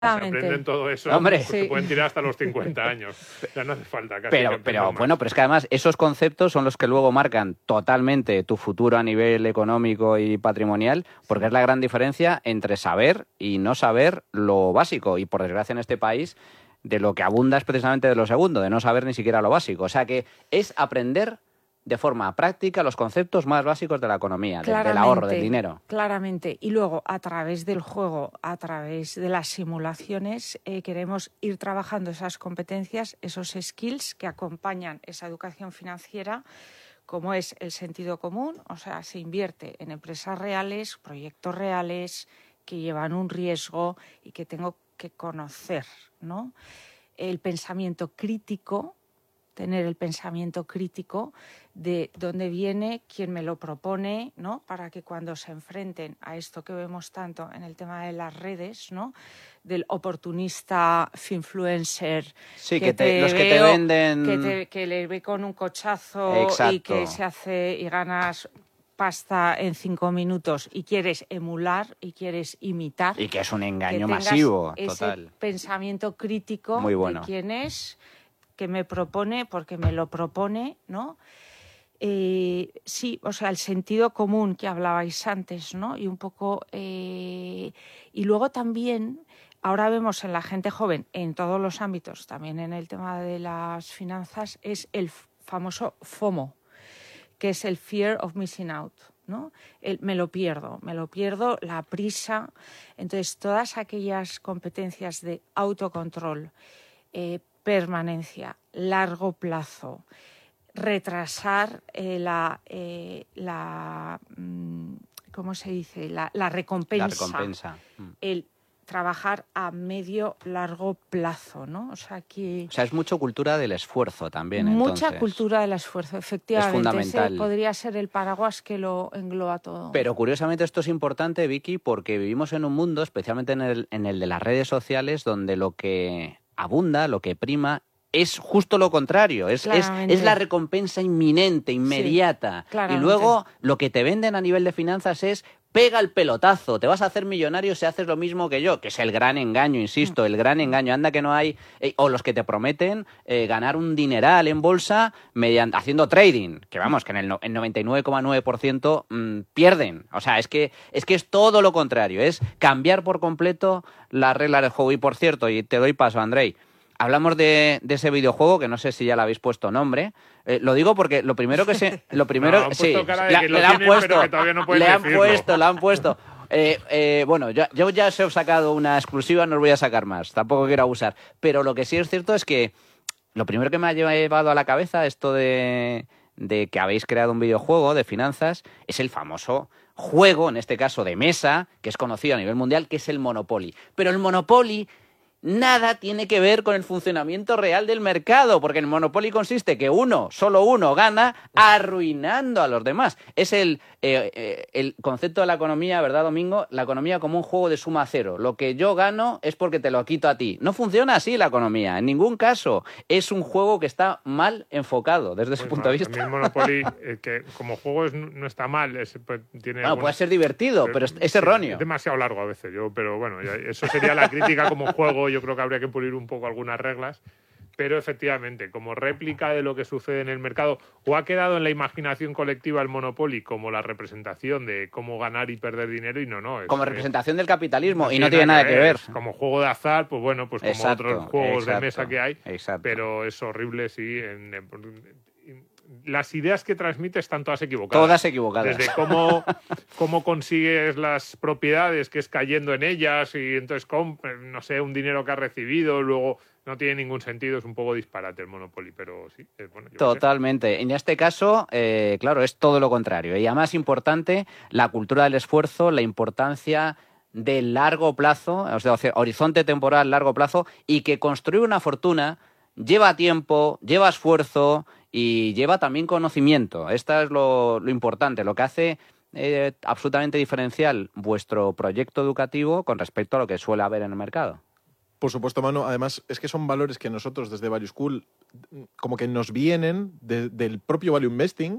Se aprenden todo eso, Hombre, pues se pueden tirar hasta los 50 años. Ya no hace falta casi. Pero bueno, pero es que además esos conceptos son los que luego marcan totalmente tu futuro a nivel económico y patrimonial, porque es la gran diferencia entre saber y no saber lo básico. Y por desgracia en este país, de lo que abunda es precisamente de lo segundo, de no saber ni siquiera lo básico. O sea que es aprender de forma práctica los conceptos más básicos de la economía, del ahorro, del dinero. Claramente. Y luego, a través del juego, a través de las simulaciones, queremos ir trabajando esas competencias, esos skills que acompañan esa educación financiera, como es el sentido común, o sea, se invierte en empresas reales, proyectos reales, que llevan un riesgo y que tengo que conocer, ¿no? El pensamiento crítico, tener el pensamiento crítico de dónde viene, quién me lo propone, ¿no? Para que cuando se enfrenten a esto que vemos tanto en el tema de las redes, ¿no? Del oportunista finfluencer, sí, los que te venden, que le ve con un cochazo. Exacto. Y que se hace y ganas pasta en 5 minutos y quieres emular y quieres imitar. Y que es un engaño masivo, total. Ese pensamiento crítico muy bueno. De quién es, que me propone, porque me lo propone, ¿no? Sí, o sea, el sentido común que hablabais antes, ¿no? Y un poco... y luego también, ahora vemos en la gente joven, en todos los ámbitos, también en el tema de las finanzas, es el famoso FOMO, que es el Fear of Missing Out, ¿no? Me lo pierdo, la prisa. Entonces, todas aquellas competencias de autocontrol, permanencia, largo plazo, retrasar ¿cómo se dice? La recompensa. La recompensa. El trabajar a medio, largo plazo, ¿no? O sea, es mucho cultura del esfuerzo también, mucha entonces. Cultura del esfuerzo, efectivamente. Es fundamental. Ese podría ser el paraguas que lo engloba todo. Pero curiosamente esto es importante, Vicky, porque vivimos en un mundo, especialmente en el de las redes sociales, donde lo que abunda, lo que prima, es justo lo contrario, es la recompensa inminente, inmediata. Sí, y luego lo que te venden a nivel de finanzas es pega el pelotazo, te vas a hacer millonario si haces lo mismo que yo, que es el gran engaño, insisto, el gran engaño. Anda que no hay, o los que te prometen ganar un dineral en bolsa haciendo trading, que vamos, que en el 99,9% pierden. O sea, es que es todo lo contrario, es cambiar por completo las reglas del juego. Y por cierto, y te doy paso, Andrei, hablamos de ese videojuego, que no sé si ya le habéis puesto nombre. Lo digo porque lo primero que se... Lo primero, sí, le han puesto. Bueno, yo ya os he sacado una exclusiva, no os voy a sacar más, tampoco quiero abusar. Pero lo que sí es cierto es que lo primero que me ha llevado a la cabeza esto de que habéis creado un videojuego de finanzas es el famoso juego, en este caso de mesa, que es conocido a nivel mundial, que es el Monopoly. Pero el Monopoly nada tiene que ver con el funcionamiento real del mercado, porque el Monopoly consiste que solo uno gana arruinando a los demás. Es el concepto de la economía, ¿verdad, Domingo? La economía como un juego de suma cero. Lo que yo gano es porque te lo quito a ti. No funciona así la economía, en ningún caso. Es un juego que está mal enfocado desde ese punto de vista. A mí el Monopoly, que como juego no está mal. Puede ser divertido, pero es erróneo. Es demasiado largo a veces, pero bueno, eso sería la crítica como juego. Yo creo que habría que pulir un poco algunas reglas, pero efectivamente, como réplica de lo que sucede en el mercado, o ha quedado en la imaginación colectiva el Monopoly como la representación de cómo ganar y perder dinero, y no. Como representación del capitalismo, y no tiene nada que ver. Como juego de azar, pues bueno, pues como otros juegos de mesa que hay, exacto. Pero es horrible, sí. Las ideas que transmite están todas equivocadas. Todas equivocadas. Desde cómo consigues las propiedades, que es cayendo en ellas, y entonces, no sé, un dinero que has recibido, luego no tiene ningún sentido, es un poco disparate el Monopoly, pero sí. Bueno, totalmente. En este caso, claro, es todo lo contrario. Y además importante, la cultura del esfuerzo, la importancia del largo plazo, o sea, horizonte temporal largo plazo, y que construir una fortuna lleva tiempo, lleva esfuerzo y lleva también conocimiento. Esto es lo importante, lo que hace absolutamente diferencial vuestro proyecto educativo con respecto a lo que suele haber en el mercado. Por supuesto, Manu. Además, es que son valores que nosotros desde Value School como que nos vienen del propio Value Investing,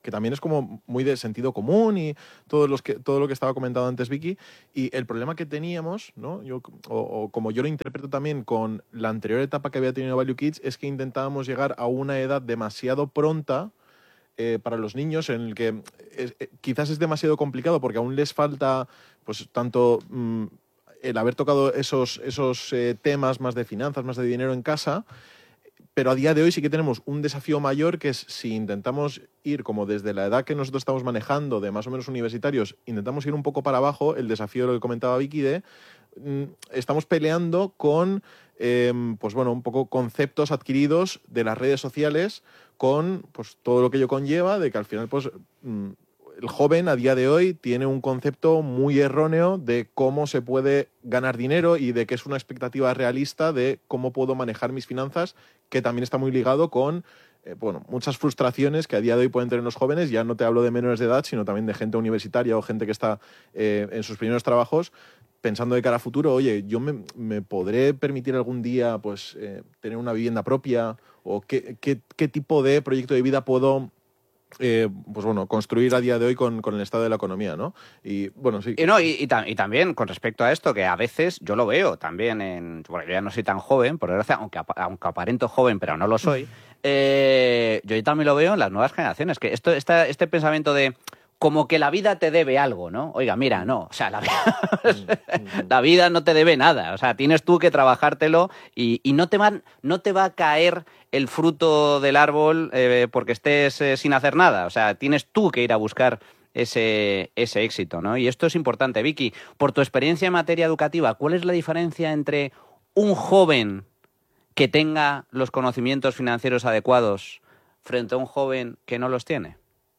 que también es como muy de sentido común y todo lo que estaba comentando antes Vicky. Y el problema que teníamos, ¿no? O como yo lo interpreto también con la anterior etapa que había tenido Value Kids, es que intentábamos llegar a una edad demasiado pronta para los niños, en el que quizás es demasiado complicado porque aún les falta pues tanto el haber tocado esos temas más de finanzas, más de dinero en casa. Pero a día de hoy sí que tenemos un desafío mayor, que es si intentamos ir como desde la edad que nosotros estamos manejando, de más o menos universitarios, intentamos ir un poco para abajo, el desafío, lo que comentaba Vicky, de estamos peleando con pues bueno, un poco conceptos adquiridos de las redes sociales, con pues todo lo que ello conlleva, de que al final pues el joven a día de hoy tiene un concepto muy erróneo de cómo se puede ganar dinero y de que es una expectativa realista de cómo puedo manejar mis finanzas, que también está muy ligado con bueno, muchas frustraciones que a día de hoy pueden tener los jóvenes. Ya no te hablo de menores de edad, sino también de gente universitaria o gente que está en sus primeros trabajos, pensando de cara a futuro, oye, yo me podré permitir algún día pues tener una vivienda propia, o qué tipo de proyecto de vida puedo pues bueno, construir a día de hoy con el estado de la economía, ¿no? Y bueno, sí. Y también con respecto a esto, que a veces yo lo veo también bueno, yo ya no soy tan joven, por desgracia, aunque aparento joven, pero no lo soy, yo también lo veo en las nuevas generaciones, que este pensamiento de como que la vida te debe algo, ¿no? Oiga, mira, no, o sea, la vida no te debe nada, o sea, tienes tú que trabajártelo y no te va a caer el fruto del árbol porque estés sin hacer nada, o sea, tienes tú que ir a buscar ese éxito, ¿no? Y esto es importante. Vicky, por tu experiencia en materia educativa, ¿cuál es la diferencia entre un joven que tenga los conocimientos financieros adecuados frente a un joven que no los tiene?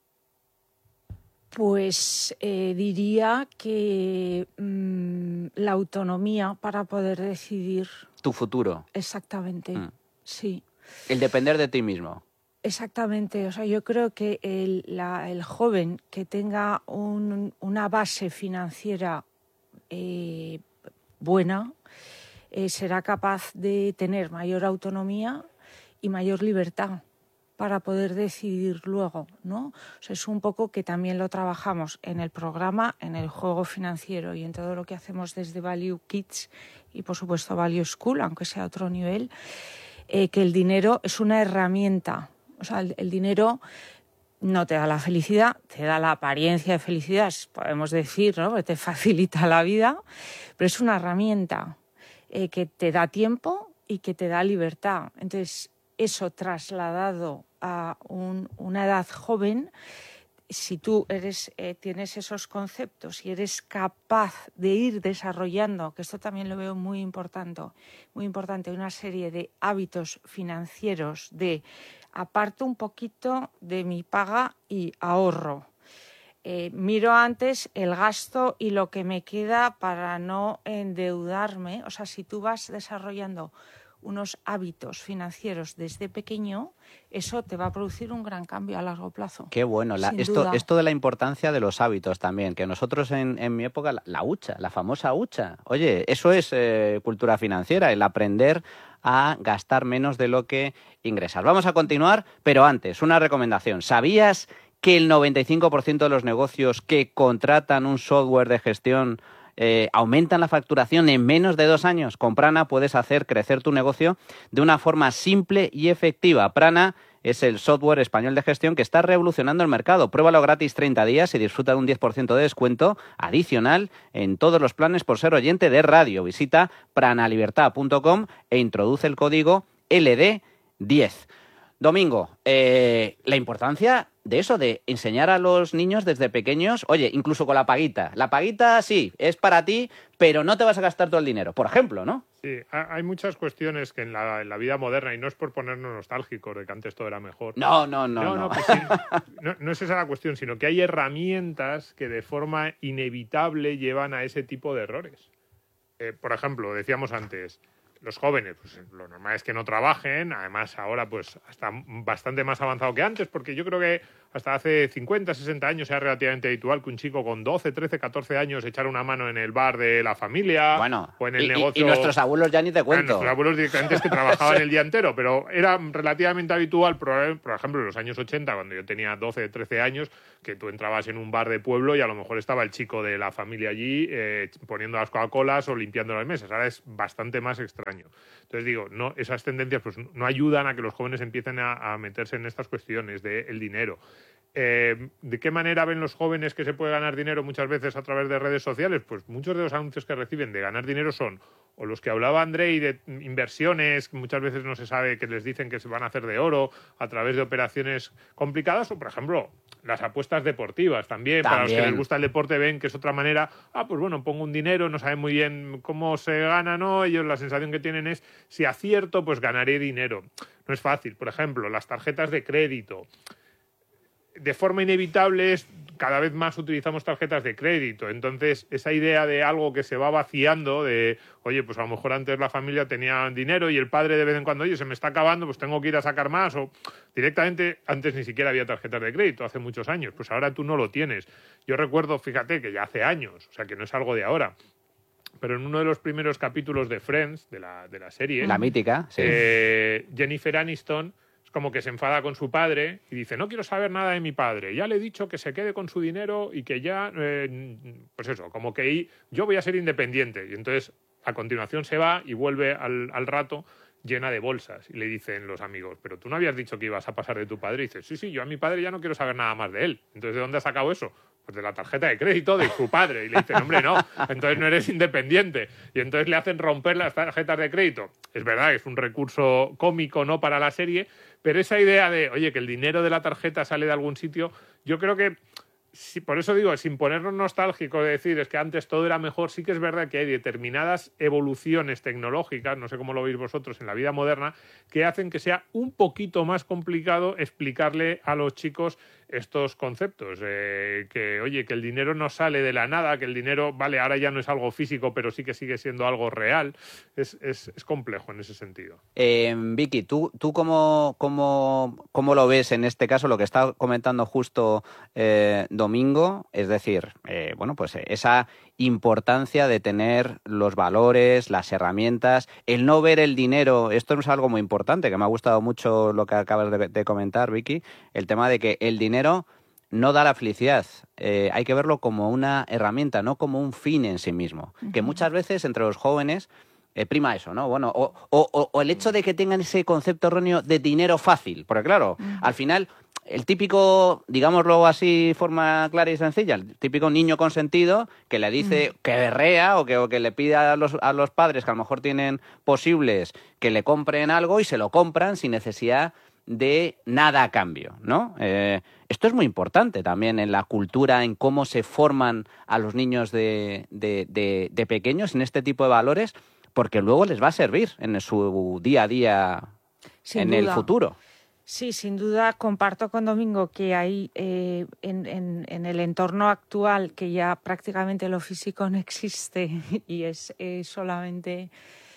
Pues diría que la autonomía para poder decidir. Tu futuro. Exactamente, sí. El depender de ti mismo. Exactamente, o sea, yo creo que el joven que tenga una base financiera buena será capaz de tener mayor autonomía y mayor libertad para poder decidir luego, ¿no? O sea, es un poco que también lo trabajamos en el programa, en el juego financiero y en todo lo que hacemos desde Value Kids y, por supuesto, Value School, aunque sea a otro nivel, que el dinero es una herramienta. O sea, el dinero no te da la felicidad, te da la apariencia de felicidad, podemos decir, ¿no? Que te facilita la vida, pero es una herramienta que te da tiempo y que te da libertad. Entonces, eso trasladado a una edad joven, si tú tienes esos conceptos y eres capaz de ir desarrollando, que esto también lo veo muy importante, una serie de hábitos financieros de aparto un poquito de mi paga y ahorro. Miro antes el gasto y lo que me queda para no endeudarme. O sea, si tú vas desarrollando unos hábitos financieros desde pequeño, eso te va a producir un gran cambio a largo plazo. Qué bueno. Esto de la importancia de los hábitos también, que nosotros en mi época, la hucha, la famosa hucha. Oye, eso es cultura financiera, el aprender a gastar menos de lo que ingresas. Vamos a continuar, pero antes, una recomendación. ¿Sabías que el 95% de los negocios que contratan un software de gestión aumentan la facturación en menos de 2 años? Con Prana puedes hacer crecer tu negocio de una forma simple y efectiva. Prana es el software español de gestión que está revolucionando el mercado. Pruébalo gratis 30 días y disfruta de un 10% de descuento adicional en todos los planes por ser oyente de radio. Visita pranalibertad.com e introduce el código LD10. Domingo, la importancia de eso, de enseñar a los niños desde pequeños, oye, incluso con la paguita. La paguita sí, es para ti, pero no te vas a gastar todo el dinero, por ejemplo, ¿no? Sí, hay muchas cuestiones que en la vida moderna, y no es por ponernos nostálgicos de que antes todo era mejor. No. Pues sí, no es esa la cuestión, sino que hay herramientas que de forma inevitable llevan a ese tipo de errores. Por ejemplo, decíamos antes, los jóvenes, pues lo normal es que no trabajen, además ahora pues está bastante más avanzado que antes, porque yo creo que hasta hace 50, 60 años era relativamente habitual que un chico con 12, 13, 14 años echara una mano en el bar de la familia o en el negocio. Y nuestros abuelos ya ni te cuento. Nuestros abuelos directamente es que trabajaban el día entero, pero era relativamente habitual, por ejemplo, en los años 80, cuando yo tenía 12, 13 años, que tú entrabas en un bar de pueblo y a lo mejor estaba el chico de la familia allí poniendo las Coca-Colas o limpiando las mesas. Ahora es bastante más extraño. Entonces digo, no, esas tendencias pues no ayudan a que los jóvenes empiecen a meterse en estas cuestiones del dinero. ¿De qué manera ven los jóvenes que se puede ganar dinero muchas veces a través de redes sociales? Pues muchos de los anuncios que reciben de ganar dinero son o los que hablaba Andrei de inversiones, que muchas veces no se sabe, que les dicen que se van a hacer de oro a través de operaciones complicadas, o por ejemplo las apuestas deportivas también. Para los que les gusta el deporte ven que es otra manera, pues bueno, pongo un dinero, no saben muy bien cómo se gana, ¿no? Ellos la sensación que tienen es, si acierto, pues ganaré dinero. No es fácil. Por ejemplo, las tarjetas de crédito. De forma inevitable, cada vez más utilizamos tarjetas de crédito. Entonces, esa idea de algo que se va vaciando, de, oye, pues a lo mejor antes la familia tenía dinero y el padre de vez en cuando, oye, se me está acabando, pues tengo que ir a sacar más. O directamente, antes ni siquiera había tarjetas de crédito, hace muchos años. Pues ahora tú no lo tienes. Yo recuerdo, fíjate, que ya hace años, o sea, que no es algo de ahora, pero en uno de los primeros capítulos de Friends, de la serie... La mítica, sí. Jennifer Aniston como que se enfada con su padre y dice, no quiero saber nada de mi padre, ya le he dicho que se quede con su dinero y que ya, pues eso, como que yo voy a ser independiente. Y entonces, a continuación se va y vuelve al rato llena de bolsas. Y le dicen los amigos, pero tú no habías dicho que ibas a pasar de tu padre. Y dice, sí, yo a mi padre ya no quiero saber nada más de él. Entonces, ¿de dónde has sacado eso? Pues de la tarjeta de crédito de su padre. Y le dicen, hombre, no, entonces no eres independiente. Y entonces le hacen romper las tarjetas de crédito. Es verdad que es un recurso cómico, ¿no?, para la serie, pero esa idea de, oye, que el dinero de la tarjeta sale de algún sitio, yo creo que, por eso digo, sin ponernos nostálgicos de decir, es que antes todo era mejor, sí que es verdad que hay determinadas evoluciones tecnológicas, no sé cómo lo veis vosotros en la vida moderna, que hacen que sea un poquito más complicado explicarle a los chicos estos conceptos, que oye, que el dinero no sale de la nada, que el dinero, vale, ahora ya no es algo físico, pero sí que sigue siendo algo real. Es complejo en ese sentido. Vicky, ¿tú cómo lo ves en este caso, lo que está comentando justo Domingo? Es decir, bueno, pues esa importancia de tener los valores, las herramientas, el no ver el dinero. Esto es algo muy importante, que me ha gustado mucho lo que acabas de comentar, Vicky, el tema de que el dinero no da la felicidad. Hay que verlo como una herramienta, no como un fin en sí mismo. Que muchas veces entre los jóvenes prima eso, ¿no? Bueno, o el hecho de que tengan ese concepto erróneo de dinero fácil. Porque claro, al final, el típico, digámoslo así, forma clara y sencilla, el típico niño consentido que le dice que berrea o que le pide a los padres que a lo mejor tienen posibles que le compren algo y se lo compran sin necesidad de nada a cambio, ¿no? Esto es muy importante también en la cultura, en cómo se forman a los niños de pequeños en este tipo de valores, porque luego les va a servir en su día a día, en el futuro. Sí, sin duda comparto con Domingo que hay en el entorno actual, que ya prácticamente lo físico no existe y es solamente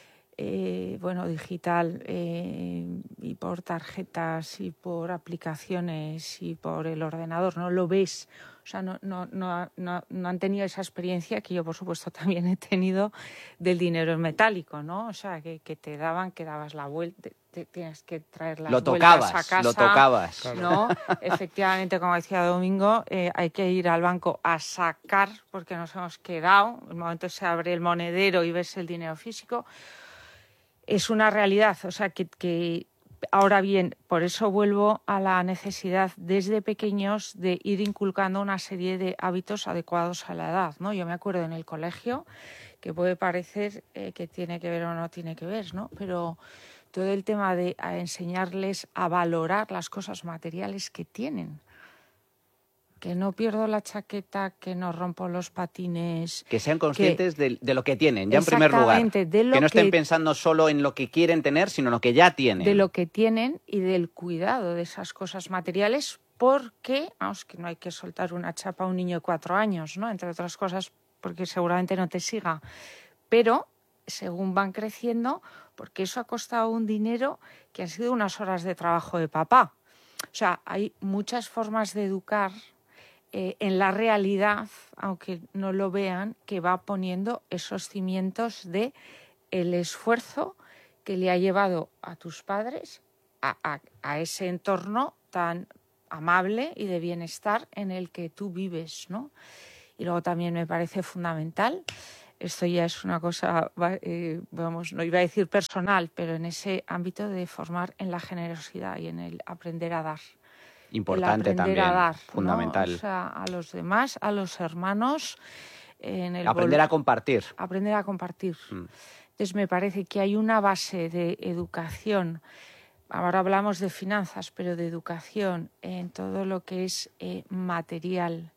digital, y por tarjetas y por aplicaciones y por el ordenador, no lo ves. O sea, no han tenido esa experiencia que yo, por supuesto, también he tenido del dinero en metálico, ¿no? O sea, que te daban, que dabas la vuelta, tienes que traer las vueltas a casa. Lo tocabas. ¿No? Efectivamente, como decía Domingo, hay que ir al banco a sacar, porque nos hemos quedado. En el momento se abre el monedero y ves el dinero físico. Es una realidad, o sea, que ahora bien, por eso vuelvo a la necesidad desde pequeños de ir inculcando una serie de hábitos adecuados a la edad, ¿no? Yo me acuerdo en el colegio, que puede parecer que tiene que ver o no tiene que ver, ¿no? Pero todo el tema de enseñarles a valorar las cosas materiales que tienen. Que no pierdo la chaqueta, que no rompo los patines. Que sean conscientes de lo que tienen, ya en primer lugar. Que no estén pensando solo en lo que quieren tener, sino en lo que ya tienen. De lo que tienen y del cuidado de esas cosas materiales, porque, vamos, que no hay que soltar una chapa a un niño de 4 años, ¿no? Entre otras cosas, porque seguramente no te siga. Pero, según van creciendo, porque eso ha costado un dinero que han sido unas horas de trabajo de papá. O sea, hay muchas formas de educar en la realidad, aunque no lo vean, que va poniendo esos cimientos de el esfuerzo que le ha llevado a tus padres a ese entorno tan amable y de bienestar en el que tú vives, ¿no? Y luego también me parece fundamental, esto ya es una cosa, vamos, no iba a decir personal, pero en ese ámbito de formar en la generosidad y en el aprender a dar. Importante también, a dar, fundamental. ¿no? O sea, a los demás, a los hermanos. Aprender a compartir. Aprender a compartir. Entonces me parece que hay una base de educación. Ahora hablamos de finanzas, pero de educación en todo lo que es material,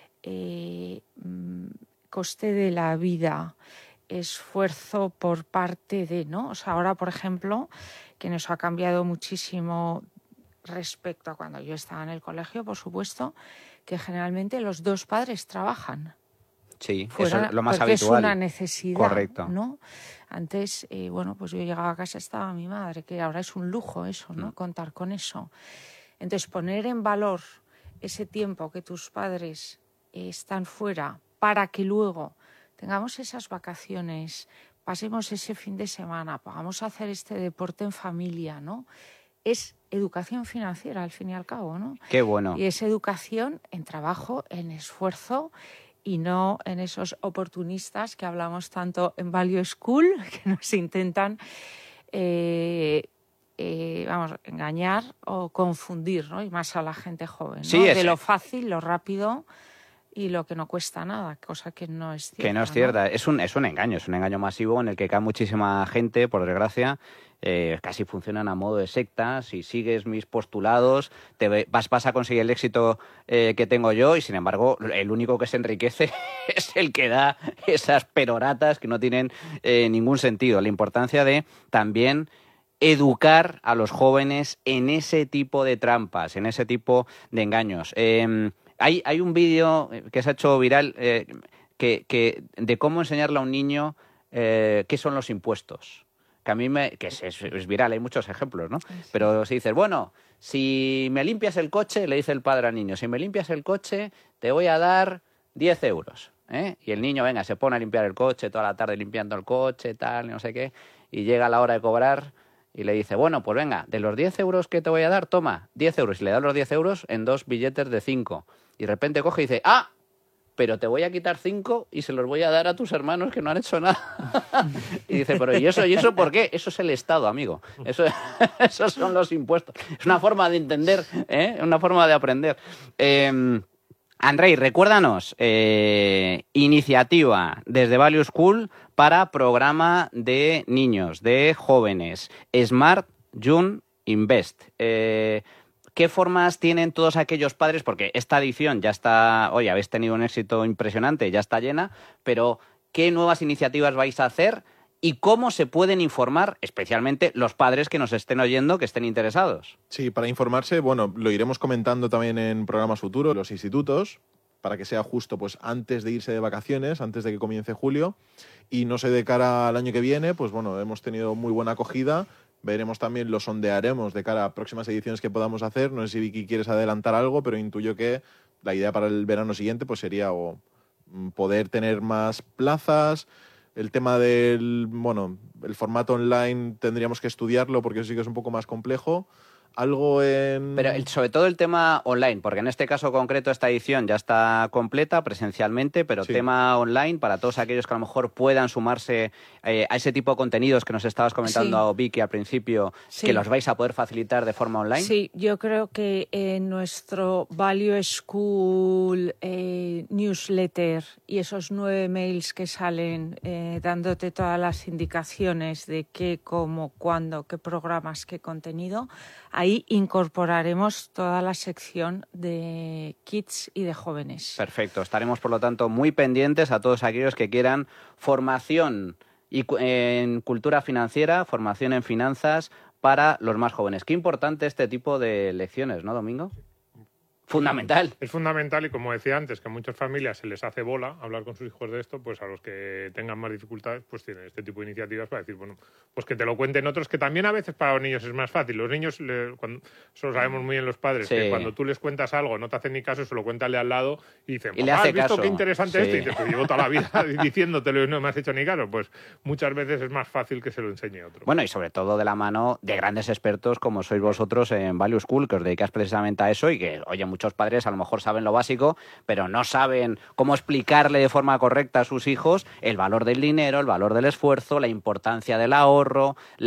coste de la vida, esfuerzo por parte de, ¿no? O sea, ahora, por ejemplo, que nos ha cambiado muchísimo respecto a cuando yo estaba en el colegio, por supuesto, que generalmente los dos padres trabajan. Sí, eso es lo más habitual. Es una necesidad. Correcto. ¿No? Antes, bueno, pues yo llegaba a casa, estaba mi madre, que ahora es un lujo eso, ¿no? Contar con eso. Entonces, poner en valor ese tiempo que tus padres están fuera para que luego tengamos esas vacaciones, pasemos ese fin de semana, vamos a hacer este deporte en familia, ¿no? Es educación financiera, al fin y al cabo, ¿no? Qué bueno. Y es educación en trabajo, en esfuerzo y no en esos oportunistas que hablamos tanto en Value School, que nos intentan engañar o confundir, ¿no? Y más a la gente joven, ¿no? Sí, de lo fácil, lo rápido y lo que no cuesta nada, cosa que no es cierta. Que no es cierta. ¿No? Es un engaño masivo en el que cae muchísima gente, por desgracia. Casi funcionan a modo de secta. Si sigues mis postulados, vas a conseguir el éxito que tengo yo, y sin embargo el único que se enriquece es el que da esas peroratas que no tienen ningún sentido. La importancia de también educar a los jóvenes en ese tipo de trampas, en ese tipo de engaños. Hay un vídeo que se ha hecho viral de cómo enseñarle a un niño qué son los impuestos. Que a mí que es viral, hay muchos ejemplos, ¿no? Sí. Pero si dices, bueno, si me limpias el coche, le dice el padre al niño, si me limpias el coche, te voy a dar 10 euros. Y el niño, venga, se pone a limpiar el coche toda la tarde limpiando el coche, tal, no sé qué, y llega la hora de cobrar y le dice, bueno, pues venga, de los 10 euros que te voy a dar, toma, 10 euros. Y le da los 10 euros en 2 billetes de 5. Y de repente coge y dice, ¡ah! Pero te voy a quitar 5 y se los voy a dar a tus hermanos que no han hecho nada. Y dice, pero ¿y eso por qué? Eso es el Estado, amigo. Esos son los impuestos. Es una forma de entender, una forma de aprender. Andrei, recuérdanos, iniciativa desde Value School para programa de niños, de jóvenes, Smart Young Invest. ¿Qué formas tienen todos aquellos padres? Porque esta edición ya está, oye, habéis tenido un éxito impresionante, ya está llena, pero ¿qué nuevas iniciativas vais a hacer y cómo se pueden informar, especialmente los padres que nos estén oyendo, que estén interesados? Sí, para informarse, bueno, lo iremos comentando también en programas futuros, los institutos, para que sea justo pues antes de irse de vacaciones, antes de que comience julio, y no sé, de cara al año que viene, pues bueno, hemos tenido muy buena acogida. Veremos también, lo sondearemos de cara a próximas ediciones que podamos hacer. No sé si Vicky quieres adelantar algo, pero intuyo que la idea para el verano siguiente pues sería poder tener más plazas. El tema del, el formato online tendríamos que estudiarlo porque eso sí que es un poco más complejo. Algo en... Pero sobre todo el tema online, porque en este caso concreto esta edición ya está completa presencialmente, pero sí. Tema online para todos aquellos que a lo mejor puedan sumarse a ese tipo de contenidos que nos estabas comentando, sí. Vicky, al principio, sí. Que los vais a poder facilitar de forma online. Sí, yo creo que en nuestro Value School newsletter y esos 9 mails que salen dándote todas las indicaciones de qué, cómo, cuándo, qué programas, qué contenido, ahí incorporaremos toda la sección de kids y de jóvenes. Perfecto. Estaremos, por lo tanto, muy pendientes a todos aquellos que quieran formación en cultura financiera, formación en finanzas para los más jóvenes. Qué importante este tipo de lecciones, ¿no, Domingo? fundamental. Es fundamental y como decía antes, que a muchas familias se les hace bola hablar con sus hijos de esto, pues a los que tengan más dificultades, pues tienen este tipo de iniciativas para decir, bueno, pues que te lo cuenten otros, que también a veces para los niños es más fácil. Los niños, eso lo sabemos muy bien los padres, Sí. que cuando tú les cuentas algo no te hacen ni caso, se lo cuéntale al lado y dicen, Y le papá, hace ¿has visto caso? qué interesante Sí. esto? Y dices, pues llevo toda la vida diciéndotelo y no me has hecho ni caso. Pues muchas veces es más fácil que se lo enseñe otro. Bueno, y sobre todo de la mano de grandes expertos como sois vosotros en Value School, que os dedicáis precisamente a eso y que, oye, muchos padres a lo mejor saben lo básico, pero no saben cómo explicarle de forma correcta a sus hijos el valor del dinero, el valor del esfuerzo, la importancia del ahorro,